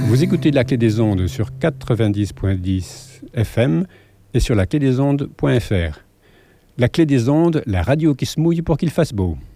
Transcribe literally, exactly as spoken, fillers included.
Vous écoutez La Clé des Ondes sur quatre-vingt-dix virgule dix F M et sur la clé des ondes point F R. La Clé des Ondes, la radio qui se mouille pour qu'il fasse beau.